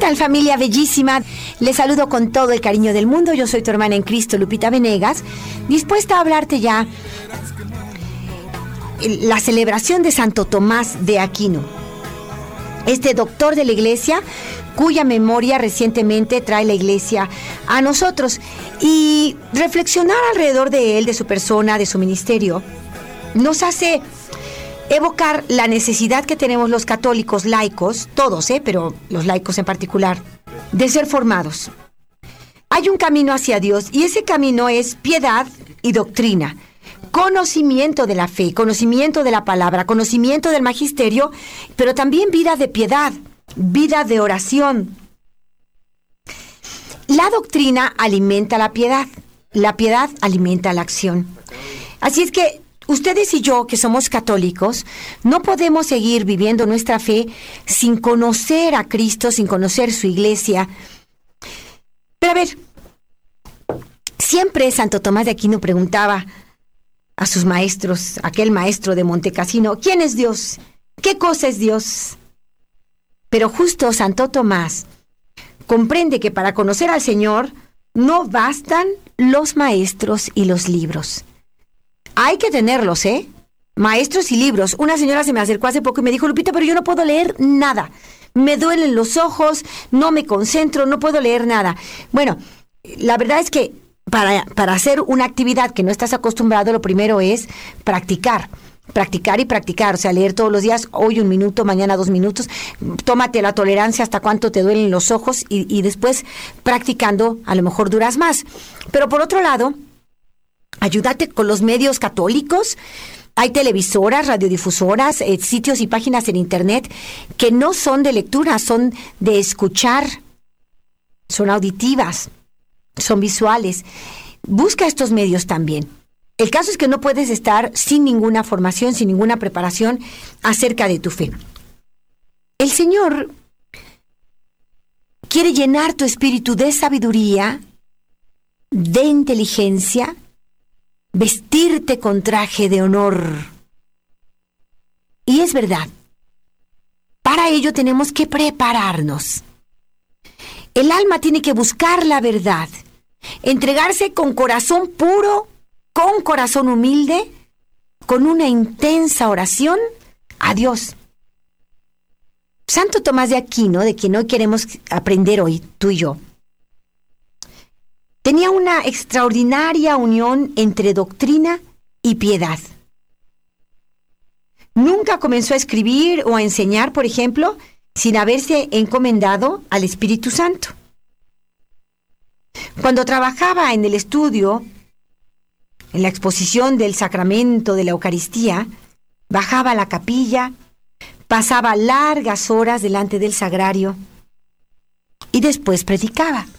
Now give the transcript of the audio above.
tal, familia bellísima? Les saludo con todo el cariño del mundo. Yo soy tu hermana en Cristo, Lupita Venegas, dispuesta a hablarte ya la celebración de Santo Tomás de Aquino, este doctor de la Iglesia cuya memoria recientemente trae la Iglesia a nosotros, y reflexionar alrededor de él, de su persona, de su ministerio, nos hace evocar la necesidad que tenemos los católicos laicos, todos, pero los laicos en particular, de ser formados. Hay un camino hacia Dios, y ese camino es piedad y doctrina, conocimiento de la fe, conocimiento de la palabra, conocimiento del magisterio, pero también vida de piedad, vida de oración. La doctrina alimenta la piedad alimenta la acción. Así es que ustedes y yo, que somos católicos, no podemos seguir viviendo nuestra fe sin conocer a Cristo, sin conocer su Iglesia. Pero a ver, siempre Santo Tomás de Aquino preguntaba a sus maestros, aquel maestro de Montecassino, ¿quién es Dios? ¿Qué cosa es Dios? Pero justo Santo Tomás comprende que para conocer al Señor no bastan los maestros y los libros. Hay que tenerlos, maestros y libros. Una señora se me acercó hace poco y me dijo, Lupita, pero yo no puedo leer nada. Me duelen los ojos, no me concentro, no puedo leer nada. Bueno, la verdad es que para hacer una actividad que no estás acostumbrado, lo primero es practicar y practicar, o sea, leer todos los días, hoy 1 minuto, mañana 2 minutos, tómate la tolerancia hasta cuánto te duelen los ojos y después practicando a lo mejor duras más. Pero por otro lado, ayúdate con los medios católicos. Hay televisoras, radiodifusoras, sitios y páginas en internet que no son de lectura, son de escuchar, son auditivas, son visuales. Busca estos medios también. El caso es que no puedes estar sin ninguna formación, sin ninguna preparación acerca de tu fe. El Señor quiere llenar tu espíritu de sabiduría, de inteligencia, vestirte con traje de honor. Y es verdad, para ello tenemos que prepararnos. El alma tiene que buscar la verdad, entregarse con corazón puro, con corazón humilde, con una intensa oración a Dios. Santo Tomás de Aquino, de quien hoy queremos aprender hoy, tú y yo, tenía una extraordinaria unión entre doctrina y piedad. Nunca comenzó a escribir o a enseñar, por ejemplo, sin haberse encomendado al Espíritu Santo. Cuando trabajaba en el estudio, en la exposición del sacramento de la Eucaristía, bajaba a la capilla, pasaba largas horas delante del sagrario y después predicaba.